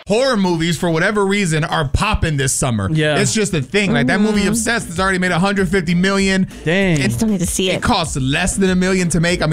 horror movies, for whatever reason, are popping this summer. Yeah. It's just a thing. Like that movie Obsessed has already made $150 million. Dang. I still need to see it. It costs less than $1 million to make. I mean,